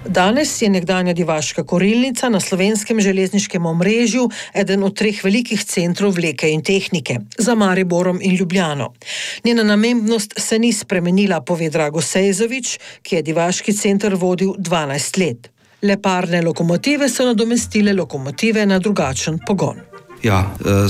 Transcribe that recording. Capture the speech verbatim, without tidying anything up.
Danes je nekdanja divaška korilnica na slovenskem železniškem omrežju eden od treh velikih centrov vleke in tehnike, za Mariborom in Ljubljano. Njena namembnost se ni spremenila, pove Drago Sejzovič, ki je divaški center vodil dvanajst let. Le parne lokomotive so nadomestile lokomotive na drugačen pogon. Ja,